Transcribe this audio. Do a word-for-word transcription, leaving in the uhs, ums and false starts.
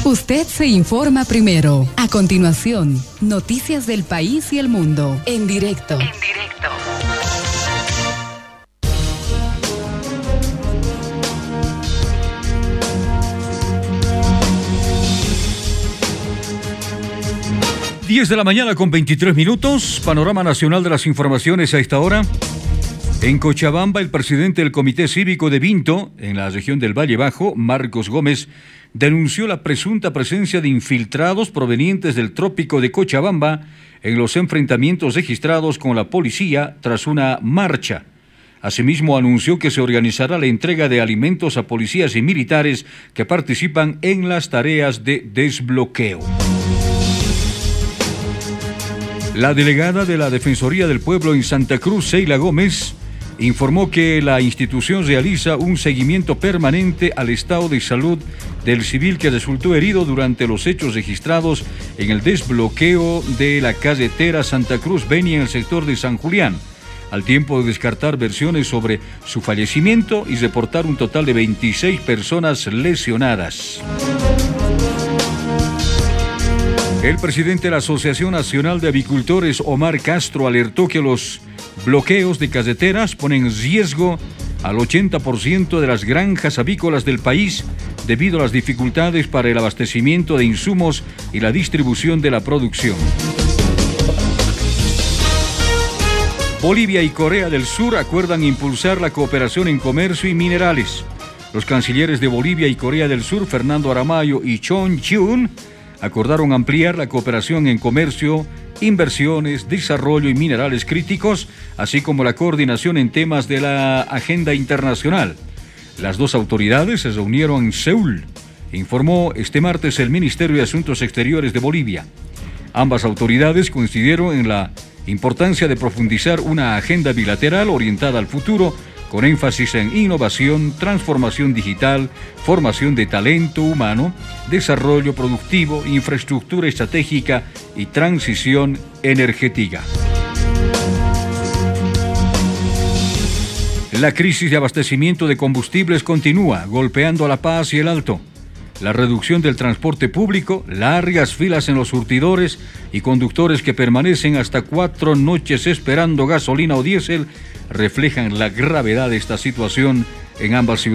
Usted se informa primero. A continuación, noticias del país y el mundo. En directo. En directo. diez de la mañana con veintitrés minutos. Panorama nacional de las informaciones a esta hora. En Cochabamba, el presidente del Comité Cívico de Vinto, en la región del Valle Bajo, Marcos Gómez, denunció la presunta presencia de infiltrados provenientes del trópico de Cochabamba en los enfrentamientos registrados con la policía tras una marcha. Asimismo, anunció que se organizará la entrega de alimentos a policías y militares que participan en las tareas de desbloqueo. La delegada de la Defensoría del Pueblo en Santa Cruz, Sheila Gómez, informó que la institución realiza un seguimiento permanente al estado de salud del civil que resultó herido durante los hechos registrados en el desbloqueo de la carretera Santa Cruz-Beni en el sector de San Julián, al tiempo de descartar versiones sobre su fallecimiento y reportar un total de veintiséis personas lesionadas. El presidente de la Asociación Nacional de Avicultores, Omar Castro, alertó que los bloqueos de carreteras ponen en riesgo al ochenta por ciento de las granjas avícolas del país debido a las dificultades para el abastecimiento de insumos y la distribución de la producción. Bolivia y Corea del Sur acuerdan impulsar la cooperación en comercio y minerales. Los cancilleres de Bolivia y Corea del Sur, Fernando Aramayo y Chon Chiun, acordaron ampliar la cooperación en comercio, inversiones, desarrollo y minerales críticos, así como la coordinación en temas de la agenda internacional. Las dos autoridades se reunieron en Seúl, informó este martes el Ministerio de Asuntos Exteriores de Bolivia. Ambas autoridades coincidieron en la importancia de profundizar una agenda bilateral orientada al futuro, con énfasis en innovación, transformación digital, formación de talento humano, desarrollo productivo, infraestructura estratégica y transición energética. La crisis de abastecimiento de combustibles continúa, golpeando a La Paz y el Alto. La reducción del transporte público, largas filas en los surtidores y conductores que permanecen hasta cuatro noches esperando gasolina o diésel reflejan la gravedad de esta situación en ambas ciudades.